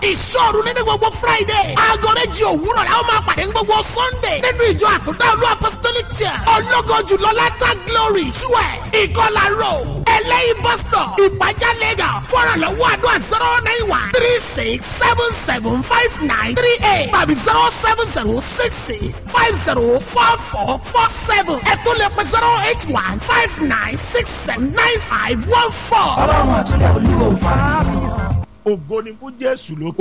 ìṣòro nínú gbogbo Friday. aago méjì òwúrọ̀ la ó máa pàdé ní gbogbo Sunday. nínú ìjọ àtúndá olú apostolic church. ológo jùlọ látà glory twelve. ìkọlà road. ẹlẹ́yìn bus stop. ìpàjá Lagos. fọ́nrànlọ́wọ́ àdúrà 09136775938 tàbí 07066504447. ẹ tún lè pe 08159679514. ọlọ́run àtúndà olúwo fà. ògo ni fún Jésù lókè.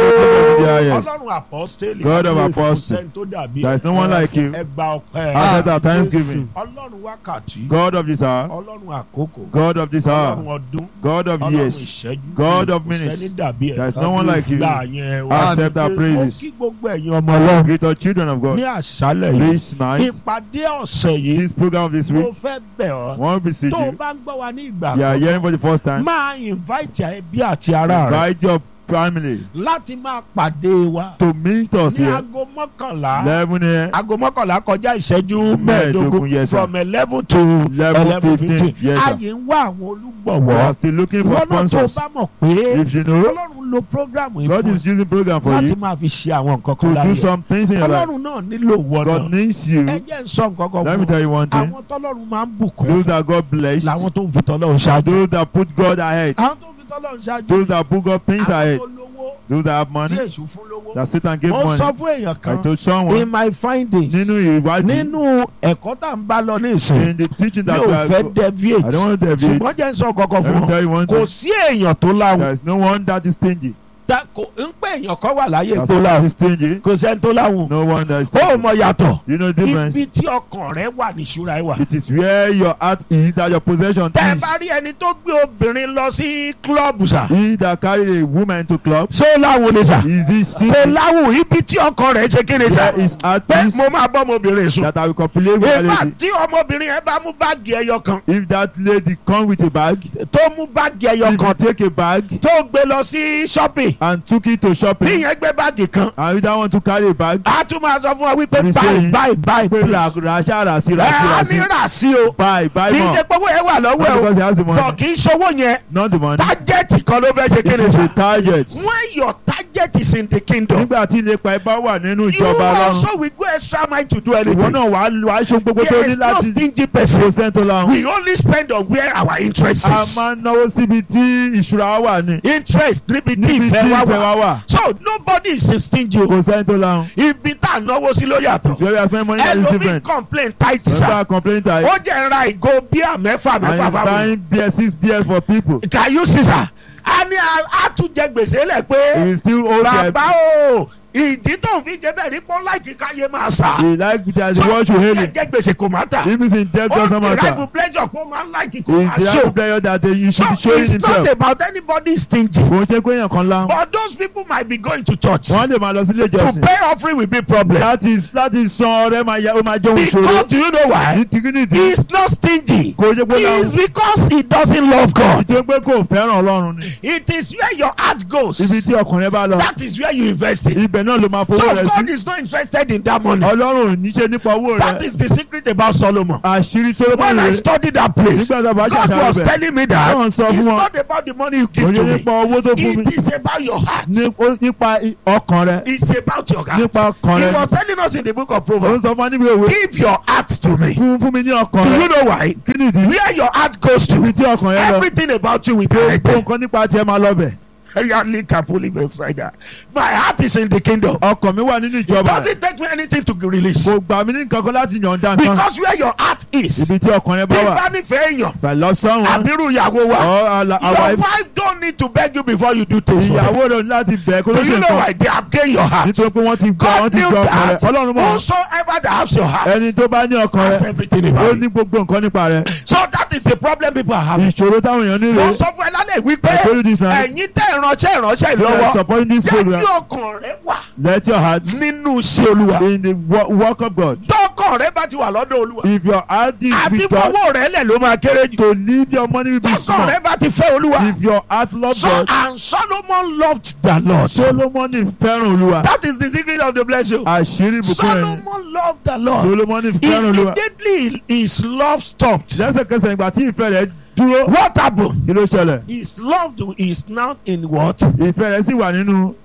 Ọlọ́run apostoli. God of apostles. There is no one like you. Ẹgbà ọpẹ́. Accept our thanksgiving. Ọlọ́run wákàtí. God of this hour. Ọlọ́run àkókò. God of this hour. Ọlọ́run ọdún. God of Ọlọ́run years. ìṣẹ́jú. God of minutes. Sẹ́ni dàbí ẹ̀. There is no one like you. Gbà yẹn o. Accept our Ó praises. kí gbogbo ẹ̀yin ọmọ Ọlọ́run. Greet our children of Ní God. àṣálẹ̀ yìí. This night, Ìpàdé ọ̀sẹ̀ yìí. this program of this Mo week, fẹ́ bẹ̀ ọ́. one beseech Tó o you. bá ń gbọ́ wa ní ìgbà You are hearing for the first time. máa invite ẹbí àti ará rẹ Invite your family láti máa pàdé wa to meet us ní here. aago mọ́kànlá. 11 a.m. aago mọ́kànlá kọjá ìṣẹ́jú Mẹ́ẹ̀ẹ́dógún, mẹ́ẹ̀ẹ́dógún yes, sir. from 11 to 11:15, yes, sir. ayé ń wá àwọn We olùgbọ̀wọ́. are still looking for lọ́nà tó sponsors. bá mọ̀ pé If you know, Ọlọ́run lo programu yìí God fún is using program for láti you máa fi ṣe àwọn nǹkan to kan do láyé. some things in your life. Ọlọ́run náà nílò wọ́n God náà. needs you. ẹ jẹ́ ń sọ nǹkan kan Let me fún tell you one thing. àwọn tọ́lọ́run máa ń bùkún Those fún that God bless, làwọn tó ń fi tọ́lọ́run ṣáájú. those that put God ahead, àwọn tó ń fi tọ́lọ́run ṣáájú. those that put God things àwọn ahead, tó lówó those that have tí money, èṣù fún lówó. that Satan gave mo money. sọ fún èèyàn I kan told in someone my findings nínú ìwádìí, nínú ẹ̀kọ́ tá à ń bá lọ ní ìsìn in the teaching mi that ò we fẹ́ are, deviate I don't want to deviate. ṣùgbọ́n jẹ́ ń sọ kankan Let fún me tell you ọ one kò thing. sí èèyàn tó láwùn There is no one that is stingy. kò ń pè èèyàn kan wà láyé That's tó why láwùn is stingy. kò sẹ́ni tó láwùn No one that is ó stingy. mọ yàtọ̀ You know the difference? ibi tí ọkàn rẹ wà ní ìṣúra ẹ wà. It is where your heart is that your possession tẹ́ ẹ is. bá rí ẹni tó gbé obìnrin lọ sí kílọ̀bù sà He that carried a woman to club, ṣó láwùn ni sà is he kò stingy? láwùn ibi tí ọkàn rẹ ṣe kéde sà Where his heart pé is mo máa bọ́ ọmọbìnrin sùn. that I will copulate with a ìgbà lady. tí ọmọbìnrin yẹn bá mú báàgì ẹyọ kan If that lady come with a bag, tó mú báàgì ẹyọ if you kan take a bag tó gbé lọ sí shopping and took it to tí shopping, yẹn gbé báàgì kan and you don't want to carry a bag, a tún máa sọ fún wa wípé You báyìí say- báyìí báyìí pé please. ràṣà ràṣì ẹ ràṣì á ní ràṣì, rà sí o buy kì í more. ṣe pé owó yẹn wà lọ́wọ́ Not ẹ because he o has the bọ̀ money, kì í ṣowó yẹn not the money. tájẹ́tì kan ló fẹ́ ṣe It kéde is sá. a target. when your target is in the kingdom Nígbà tí ilépa ẹ bá wà nínú you ìjọba Ọlọ́run, also will go extra mile to do ìwọ anything. náà wàá ṣe gbogbo tó there ní is no láti stingy person. kò sẹ́ńtò láwọn. we only spend on where our interest A is. máa ń náwó síbi tí ìṣúra wa wà ní. interest níbi tí Níbi tí ìfẹ́ wa ìfẹ́ wà. wa wà, so nobody is stingy o. kò sẹ́ńtò láwọn. ibi tá a náwó sí ló It's yàtọ̀. where we are spending money that is ẹlòmíì different. complain tight Remember sa. our complaint that ó jẹ́ ń ra ìgò bíà mẹ́fà and mẹ́fà he's fáwọn. buying beer, 6 beers for people. can you see sa. a ní a tún jẹ gbèsè lẹ̀ He pé is still old guy. bàbá o ìdí tó ń fi jẹ bẹ́ẹ̀ ní pọ́n láìkí káyé máa sà. He like that he want to hail him. jẹ gbèsè kò má tà. If he's in debt, ó doesn't ti matter. ráìfù pleasure pé ó máa ń láìkí kò má It's the ṣó. right player that you so should be showing it's himself. not about anybody stingy. Kò ṣe pé èèyàn kan láwọn. but those people might be going to church. Wọ́n lè máa lọ sílé to ìjọsìn. pay offering will be problem. Láti san ọrẹ ó máa jẹ́ ohun because ìṣòro. do you know why. Nítorí nìdí. he is not stingy. Kò ṣe pé it is láwọn. because he doesn't love God. Nítorí pé kò fẹ́ràn Ọlọ́run ni. it is where your heart goes. Ibi tí ọkùnrin bá lọ. that is where you invest in. Ibẹ̀ náà ló máa fowó so rẹ̀ God sí. is not interested in that money. Ọlọ́run ò ní ṣe nípa owó that rẹ̀. is the secret about Solomon. Àṣírí when Solomon I rẹ̀. studied that place. Nígbà tó bá God ṣàṣàrò was bẹ̀. telling me that Ọlọ́run sọ it's fún wọn. not about the money you Kò give ṣe to me. nípa owó tó fún mi. it is about your heart. Nípa ọkàn rẹ̀. it's about your heart. Nípa ọkàn he rẹ̀. was telling us in the book of Ó ń Proverbs. sọ fún wa níbi òwe. give your heart to me. Fún mi ní ọkàn do you rẹ̀. know why. Kí nìdí? where your heart goes to. Ibi tí ọkàn yẹn lọ. everything about you will be Gbogbo directed. nǹkan nípa tiẹ̀ máa lọ bẹ̀. my heart is in the kingdom. Ọkàn mi wà nínú it ìjọba. doesn't take me anything to release. Kò gbà mí ní nǹkan kan láti yọ̀ǹda nǹkan. because where your heart is. Ibi tí ọkàn yẹn bá tí wà. bá nífẹ̀ẹ́ èèyàn. If I love someone, àbírú ìyàwó wa. or our your wife, wife don't need to beg you before you do things for her. ìyàwó rẹ̀ ní láti bẹ̀ kó ló do ṣe you know nǹkan. why they have gained your heart. Nítorí pé wọ́n ti gbà God knew ọkàn rẹ̀. that Ọlọ́run mọ̀. whosoever that has your heart Ẹni tó bá ní ọkàn has rẹ̀, everything ó about ní you. gbogbo nǹkan nípa rẹ̀. so that is the problem people are having. Ìṣòro táwọn èèyàn nílò. wọ́n sọ fún ẹ lálẹ́ wípé I told you this night. ẹ̀yin tẹ́ ìránṣẹ́ You are lọ́wọ́ supporting this jẹ́ program. kí ọkàn rẹ wà Let your heart nínú iṣẹ́ olúwa. in the work of God. tọkàn rẹ bá ti wà lọ́dọ̀ olúwa. If your heart is àti with God, fọwọ́ rẹ lẹ̀ ló máa kéré jù. to leave your money will be tọkàn small. rẹ bá ti fẹ́ olúwa. If your heart loves so God, and Solomon loved the Lord. Solomoni fẹ́ràn Olúwa. that is the secret of the blessing. Àṣírí ìbùkún rẹ̀ ni. Solomon loved the Lord. Solomoni fẹ́ràn Olúwa. immediately his love stopped. Lẹ́sẹ̀kẹsẹ̀ ìgbà tí ìfẹ́ rẹ̀ dúró. what happened. Kí ló ṣẹlẹ̀? his love is now in what. Ìfẹ́ rẹ̀ sì wà nínú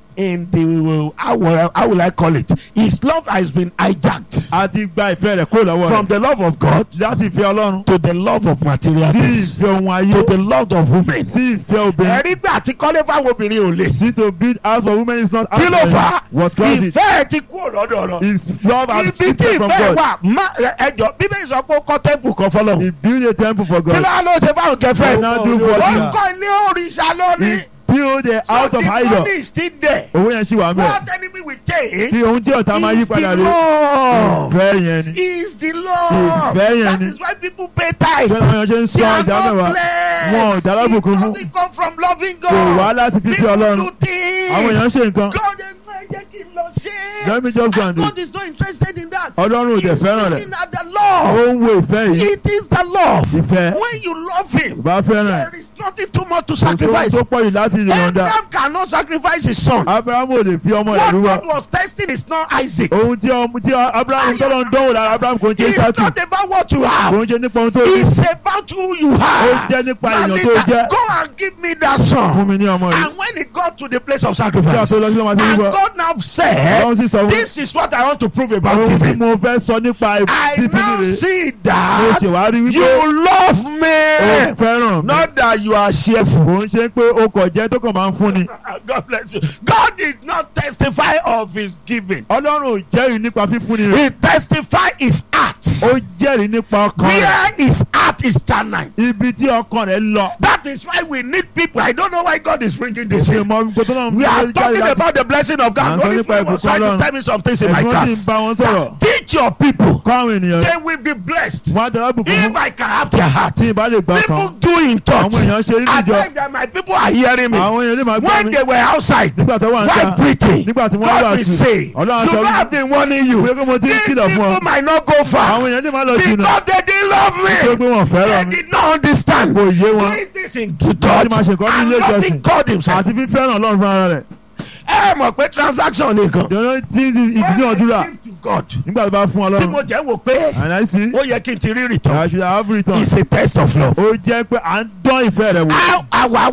in the how will I call it? His love has been hijacked a ti gba ìfẹ́ rẹ̀ kó lọ́wọ́ from rẹ̀ the love of God láti ìfẹ́ Ọlọ́run to the love of material sí things, ìfẹ́ ohun ayé to the love of women. sí ìfẹ́ obìnrin. ẹ̀rí pé àti kọ́lé fáwọn obìnrin ò lè. See, to build house for women is not kí ló fà á? what causes it ìfẹ́ ti kú lọ́dọ̀ lọ. is love and ibi tí spirit from ìfẹ́ God. wà ẹjọ́ bíbélì sọ pé ó kọ́ tẹ́ḿpù kan fọlọ́. He build a temple for kí ló God. wá ló ṣe fáwọn kẹfẹ́? He now do for ó you. kọ́ ilé òrìṣà lónìí. He build a house so of the idol. money is still there. Owó yẹn ṣì wà mẹ́. what enemy will take Kí ohun tí ọ̀tá máa yí is the padà rí. love. Ìfẹ́ yẹn ni. is the love. Ìfẹ́ yẹn that ni. is why people pay tithe. Bẹ́ẹ̀ ni wọ́n ṣe ń they sọ are ìdá not mẹ́wàá. blessed. Wọn ò dára bùkún it fún. doesn't come from loving God. Kò wá láti fi fi people Ọlọ́run. do things. Àwọn èèyàn ṣe nǹkan. God is very jẹ́ kí n lọ ṣe. Let me just go and do God it. is not interested in that. Ọlọ́run ò dẹ̀ He's fẹ́ràn rẹ̀. looking at the love. Ó ń wo ìfẹ́ yìí. It is the love. Ìfẹ́. When you love him, Bá fẹ́ràn ẹ̀. there is nothing too much to Kò sóhun sacrifice. tó pọ̀ yìí láti yọ̀ǹda. Abraham cannot sacrifice his son. Abrahamu ò lè fi ọmọ rẹ̀ What rúbọ. God was testing is not Isaac. Ohun tí Abrahamu tọ́lọ̀ ń dánwò lára Abrahamu kò ń ṣe It's Ísákì. not about what you Kò have. ń ṣe nípa ohun tó ní. It's about who you Ó have. jẹ́ nípa èèyàn tó Malika, jẹ́. go and give me that Fún son. mi ní ọmọ yìí. And when he got to the place of Bí a sacrifice, tó lọ sí lọ́mọ sí and rúbọ. God now said, Ọlọ́run sì sọ fún this is what I want to prove about ohun tí giving. mo fẹ́ sọ nípa I fífi now rere. see Mo that ṣèwárí wípé you love ó me. fẹ́ràn mi. Not that you are cheerful. Kò ń ṣe pé ó kọ̀ jẹ́ tó kàn máa ń fún ni. God bless you. God did not testify of his giving. Ọlọ́run ò jẹ́rìí nípa fífúnni rẹ̀. He testified his heart. Ó jẹ́rìí nípa ọkàn rẹ̀. Where his heart is channeled. Ibi tí ọkàn rẹ̀ lọ. That is why we need people. I don't know why God is bringing this Ṣé in. mọ gbogbo tó náà ń We are jáde talking láti. about the blessing of À God. ń sọ Holy nípa Spirit was ìbùkún trying to Ọlọ́run. tell me some things in my Ẹ̀gbọ́n sì class. ń bá wọn sọ̀rọ̀. Teach your people. Kọ́ àwọn ènìyàn. They will be blessed. Wọ́n á tẹ̀lé bùkún If fún. I can have their heart. Tí ìbá lè gbà People kan. do in church. Àwọn èèyàn ṣe nínú I ìjọ. think that my people are hearing me. Àwọn èèyàn lè máa gbọ́ When mi. they were outside, Nígbà tó wà ń while ta. preaching, Nígbà tí wọ́n God wà will sí. say, Ọlọ́run you sọ know I've been warning you. Ìwé kí mo ti ń These kìlọ̀ fún people ọ. might not go far Àwọn èèyàn lè má lọ jìnnà. because they didn't love Ṣé pé me. wọ́n fẹ́ràn They mi? did not understand. Kò yé wọn. Doing this in church Wọ́n ti máa ṣe nǹkan ní and ilé loving ìjọsìn. God himself. Àti fífẹ́ràn Ọlọ́run fún ara rẹ̀. Ẹ mọ̀ pé transaction nìkan. The only thing is ìdúnàdúrà. Give to God. Nígbà tó bá fún Tí mo Ọlọ́run. jẹ́ wò pé And I see. ó yẹ kí n ti rí return. I should have returned. It's a test of love. Ó jẹ́ pé à ń dán ìfẹ́ rẹ̀ wò. Àwa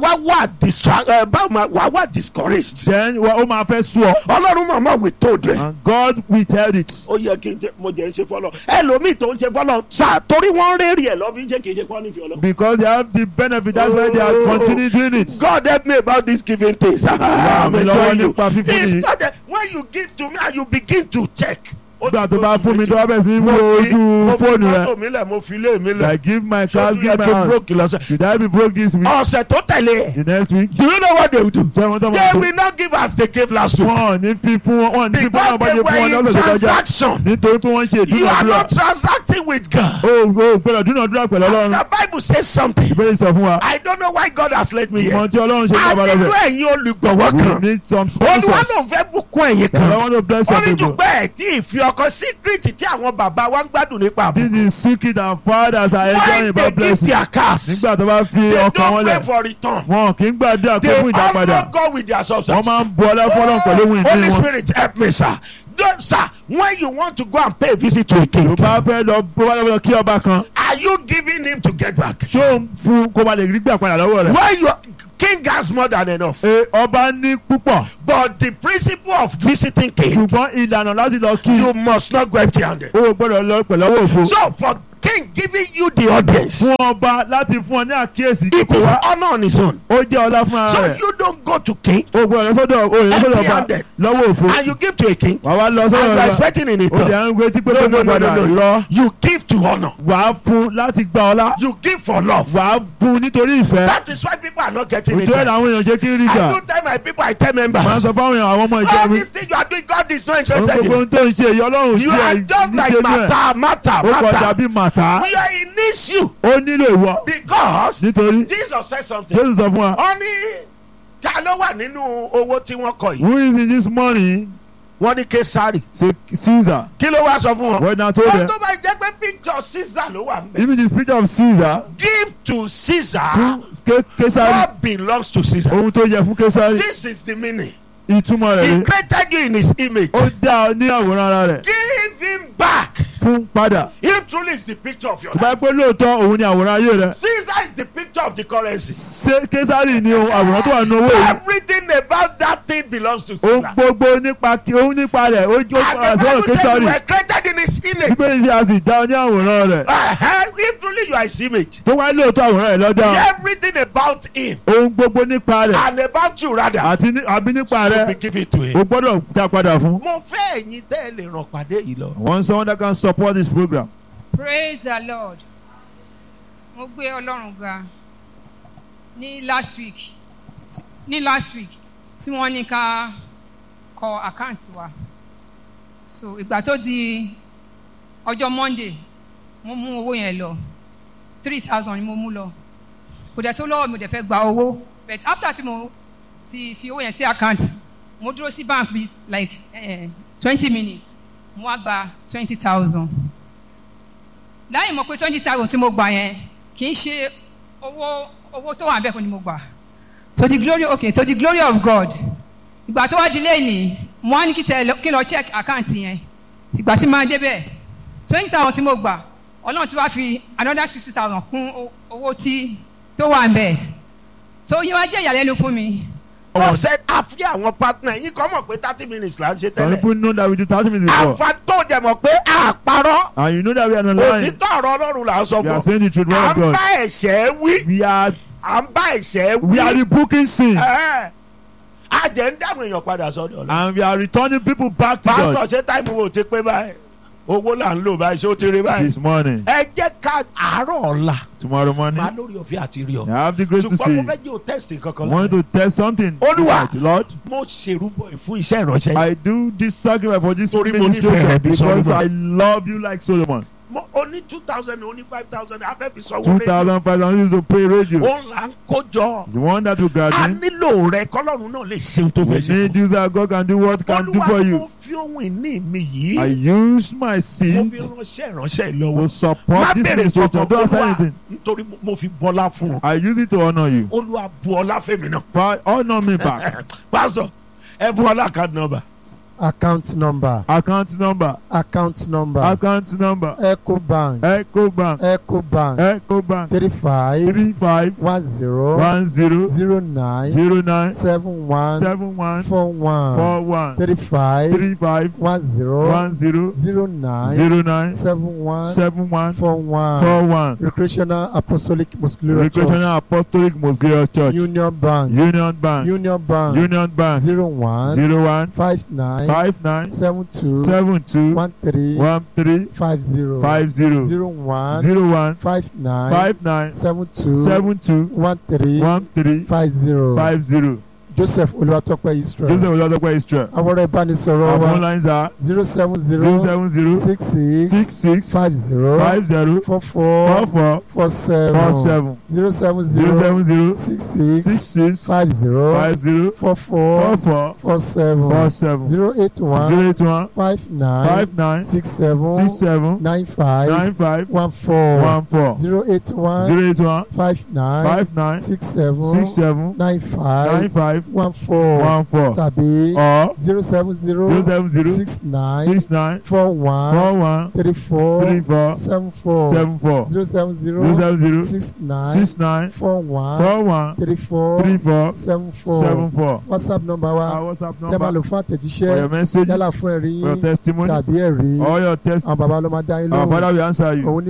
wà wà discouraged. Then ó máa fẹ́ sú ọ. Ọlọ́run màmá we told rẹ̀. And God withheld it. Ó yẹ kí n jẹ́ mo jẹ́ ń ṣe fọ́lọ́. Ẹlòmíì tó ń ṣe fọ́lọ́ sá torí wọ́n rẹ́rì ẹ̀ lọ́bí jẹ́ kì í ṣe kọ́ nífi ọlọ́. Because they have the benefit, that's why they are continuing doing it. God help me about this giving things. mi lọ́wọ́ you. nípa fífún It's mi. not that when you give to me and you begin to check. Nígbà tó bá fún mi tó bá bẹ̀rẹ̀ sí ní wo ojú fóònù rẹ̀. Mo fi lẹ̀ mo fi lé mi lẹ̀. Like give my car, Ṣé give my kí n house. broke lọ́sẹ̀? Should I be broke this week? Ọ̀sẹ̀ tó tẹ̀lé. The next week? Do you know what they will do? Ṣé wọ́n tọ́ They mọ̀ tó? will not give as they gave last week. Wọ́n ò ní fi fún wọn ní fi fún Because àwọn they bọ́jẹ̀ fún wọn were in lọ́sẹ̀ tó kọjá. transaction. Nítorí pé wọ́n ṣe You are ìdúnàdúrà. not transacting with God. O gbọ́dọ̀ dúnàdúrà pẹ̀lú Ọlọ́run. The Bible says something. Ìbéèrè sọ fún wa. I don't know why God has led me here. Ìmọ̀ tí Ọlọ́run ṣe fún ọba Àdínú lọ́fẹ̀. ẹ̀yin olùgbọ̀wọ́ We kan. need some Olúwa sponsors. náà fẹ́ bùkún ẹ̀yin I kan. want to bless some people. Onídùúgbẹ́ ẹ̀ tí ìfi ọkọ secret tí àwọn bàbá wa ń gbádùn nípa This àbùkù. is secret and fathers are enjoying When they about give blessing. their cars, Nígbà tó bá fi they ọkàn don't wọn pray lẹ̀. for return. Wọn kì í gbàdúrà pé They fún ìdápadà. honor God with their Wọ́n substance. máa ń bu ọlá fọ́lọ́run pẹ̀lú ohun ìní Holy wọn. Spirit help me sir. Don't, sir, when you want to go and pay a visit to a king, Tó bá fẹ́ lọ bó bá lọ kí ọba kan. are you giving him to get back? Ṣé o ń fún kó ba lè rí gbà padà lọ́wọ́ rẹ̀? When you king has more than enough. Ọba ní púpọ̀. But the principle of visiting king, Ṣùgbọ́n ìlànà láti lọ kí. you must not go empty-handed. O gbọ́dọ̀ lọ pẹ̀lú ọwọ́ òfo. So for king giving you the audience, Fún ọba láti fún ọ ní àkíyèsí it kíkó is wá. honor on his own. Ó jẹ́ ọlá fún ara So rẹ̀. you don't go to king O gbọ́dọ̀ lọ́sọ́dọ̀ ọba Empty-handed. lọ́wọ́ òfo. and you give to a king Wà wá lọ and sọ́dọ̀ you are ọba. expecting in O dẹ̀ return. ń retí pé No, kó no, tó no, padà no, no. lọ. You give to honor. Wà á fún láti gba ọlá. You give for love. Wà á fún nítorí ìfẹ́. That is why people are not getting it. Òtún ẹ̀ làwọn èèyàn ṣe kí ń rí I gbà. don't tell my people, I tell Màá members. sọ fáwọn èèyàn àwọn ọmọ ìjọ All mi. these things you are doing, God is not Òun interested gbogbo in. ohun tó ń ṣe èyí Ọlọ́run You sí are ẹ̀ just like níṣẹ́ matter. Ó kọjá bí màtá. You are in issue Ó nílò ìwọ. because Nítorí Jesus said something. Jésù sọ fún wa. Ó ní ta ló wà nínú owó tí wọ́n kọ yìí? Who is in this morning? Wọ́n ní Késárì. Say Caesar. Kí ló wá sọ fún wọn? When I told Wọ́n them, tó bá jẹ́ pé picture Caesar ló wà níbẹ̀. even the speech of Caesar, Give to Caesar fún Kesari, what belongs to Caesar. ohun tó yẹ fún Kesari, This is the meaning. ìtumọ̀ rẹ̀ He ni. created you in his image. Ó dá ọ ní àwòrán ara rẹ̀. Give him back Fún fún padà. If truly is the picture of your tó bá life. pẹ́ lóòótọ́ òun ni àwòrán ayé rẹ. Caesar is the picture of the currency. Késárì ni àwòrán tó wà nínú owó yìí. Everything about that thing belongs to ohun Caesar. gbogbo nípa rẹ̀ ó jó And the àsọ̀rọ̀ Bible said Késárì. you were created in his image. bíbélì ṣe a sì dá ọ ní àwòrán rẹ̀. If truly you are his image, tó wá lóòótọ́ àwòrán rẹ̀ lọ́dọ̀. everything about him ohun gbogbo nípa rẹ̀ and about you rather àbí nípa should be rẹ̀ given to him. o gbọ́dọ̀ dá padà fún. Mo fẹ́ ẹ̀yin tẹ́ ẹ lè ràn pàdé yìí lọ. want someone that can support this program. Praise the Lord. Mo gbé Ọlọ́run ga ní last week tí wọ́n ní ká kọ àkáǹtì wa. So ìgbà tó di ọjọ́ Monday mo mú owó yẹn lọ 3,000 ni mo mú lọ. Kò dẹ̀ tó lọ́wọ́ mi ò dẹ̀ fẹ́ gba owó, but after tí mo ti fi owó yẹn sí àkáǹtì mo dúró sí bank bí like 20 minutes mo wá gba 20,000. láyé mọ̀ pé 20,000 tí mo gbà yẹn kì í ṣe owó tó wà bẹ́ẹ̀ kọ́ ni mo gbà. To the glory of God. Ìgbà tó wá di lẹ́yìn mo wá ní kí lọ check account yẹn. Ìgbà tí máa débẹ̀ 20,000 tí mo gbà Ọlọ́run tí wá fi another 60,000 kún owó tó wà bẹ́ẹ̀. So yín wá jẹ́ ìyàlẹ́nu fún mi. Wọ́n ṣe àfi àwọn partner yín kọ́ mọ̀ pé 30 minutes là ń ṣe some tẹ́lẹ̀. people know that we do 30 minutes before. Àǹfààní tó jẹ mọ̀ pé àparọ́. and you know that we are not lying. Òtítọ́ ọ̀rọ̀ Ọlọ́run là ń sọ we are fún. saying the truth À word of ń God. bá ẹ̀ṣẹ̀ wí. À ń bá ẹ̀ṣẹ̀ we are wí. rebuking sin. Àjẹ́ ń dáhùn èèyàn padà sọ́dọ̀ Ọlọ́run. and we are returning people back to Pásítọ̀ God ṣé táìmù wo ti pé báyìí? Owó là ń lò báyìí ṣé ó ti rí báyìí? this morning. Ẹ jẹ́ ká àárọ̀ ọ̀la. tomorrow morning. Màá lórí ọ̀fẹ́ àti rí ọ. I have the grace to Ṣùgbọ́n see. mo fẹ́ jẹ́ o test kankan want to tell something. Olúwa. tonight, Lord. Mo ṣèrúbọ fún iṣẹ́ ìránṣẹ́. I do this sacrifice for this Torí mo nífẹ̀ẹ́ ministration rẹ bí because Solomon. I love you like Solomon. O ní 2,000 o ní 5,000 afẹ́ fi sanwó rédíò. 2,500 used to pay radio. Ó là ń kójọ. It's the one that will guide A me. nílò rẹ kọ́lọ́run náà lè ṣeun tó We fẹ́ ṣe need fún. you that God can do what can do for Olúwa you. mo fi ohun ìní mi I yìí. use my Mo seed fi ránṣẹ́ ìránṣẹ́ to lọ́wọ́. Má support this bèrè ministration. kankan Don't say Olúwa anything. nítorí mo fi bọ́lá fún ọ. I use it to honor you. Olúwa bu ọlá fẹ́mi náà. Honor me back. Pásítọ̀ ẹ fún ọlá àkáǹtì nọ́mbà. account number Account number. account number Account number. Ecobank Ecobank. Ecobank Ecobank. 35 35 10 10 09 09 71 71 41 41 35 35 10 10 09 09 71 71 41 41 Recreational Apostolic Muscular Church Recreational Apostolic Muscular Church Union Bank Union Bank Union Bank Union Bank 01 01 59 59 72 72 13 13 50 50 01 01 59 59 72 72 13 13 50 50 Joseph Olúwatópẹ́ Israel Joseph Olúwatópẹ́ Israel. àwọn ìbánisọ̀rọ̀ Our wa phone lines are 070 070 66 66 50 50 44 44 47 47 070 070 66 66 50 50 44 44 47 47 081 081 59 59 67 67 95 95 14 14 081 081 59 59 67 67 95 95 14 14 tàbí or 070 070 69 69 41 41 34 34 74 74 070 070 69 69 41 41 34 34 74 74. WhatsApp number wa Our WhatsApp tẹ́ máa lò number fún for your àtẹ̀jíṣẹ́ messages, yálà fún ẹ̀rí for your yín testimony, tàbí ẹ̀rí all your test. àwọn bàbá ló máa dá yín Our lóhùn Father will answer you. òun ní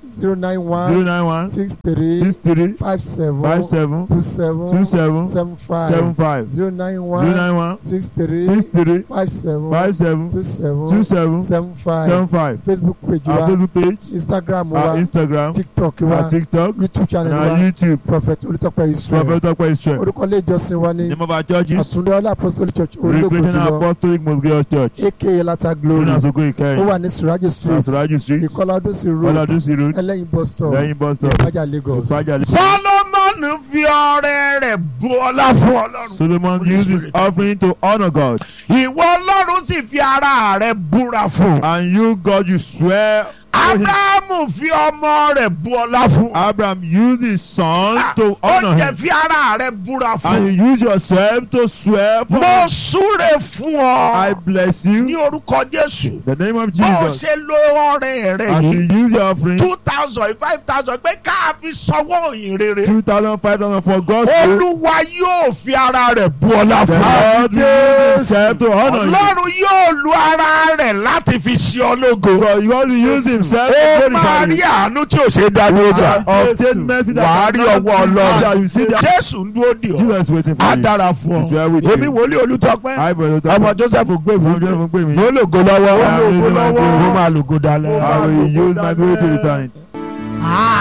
091 091 63 63 57 57 27 27 75 75 091 091 63 63 57 57 27 27 75 75. Facebook page Our wa Facebook page, Instagram our wa Instagram, TikTok wa our TikTok, YouTube and channel our wa YouTube. Prophet Olútópẹ́ Israel Prophet Olútópẹ́ Israel. orúkọ ilé ìjọsìn wa ní Name of our churches, Àtúndé Ọlá Apostolic Church Recreational Olóògbòjúlọ Apostolic Muscular Church. aka Lata Glory Known as Ogo ó Ikeyin. wà ní Surajo Street Suraju Street, Ìkọlà Odòsì Road Oladusi Road, Ẹlẹ́yin bus stop Lẹ́yìn bus stop, Ìpájà Lagos. Ìpájà Lagos. Solomon fi ọrẹ rẹ̀ bu ọlá fún Ọlọ́run. Solomon used his offering to honor God. Ìwọ Ọlọ́run sì fi ara rẹ̀ búra fún. And you, God, you swear Ábúráhámù fi ọmọ rẹ̀ bu ọlá fún. Abraham used his son to Ó honor jẹ́ him. fi ara rẹ̀ búra And fún. you use yourself to swear for Mo him. súre fún I ọ bless ní you. orúkọ Jésù. The name of Bó o Jesus. ṣe lo ọrẹ rẹ̀ As yìí. you use your offering, 2,000 5,000 pé ká fi sanwó ìyìn rere. 2,000, 5,000 for God's sake. Olúwa yóò fi ara rẹ̀ bu ọlá The fún ọ. Lord will use himself to honor you. Ọlọ́run yóò lu ara rẹ̀ láti fi ṣe ọ lógo. God will use himself to Ó máa glorify rí you. àánú tí ò ṣe é dá lóga. Obtain mercy that Wàá rí cannot ọwọ́ be Ọlọ́run. found. You see that Jésù ń dúró dì ọ́. Jesus is waiting for Á you. dára fún It's well ọ. with Èmi you. wòlíì Olútọ́pẹ́. I will Ọmọ Joseph gbé Ọmọ fún Joseph mi. gbé mi. Mo lògo lọ́wọ́. I will use my glory. Mo máa lògo dalẹ̀. I will use my glory to return.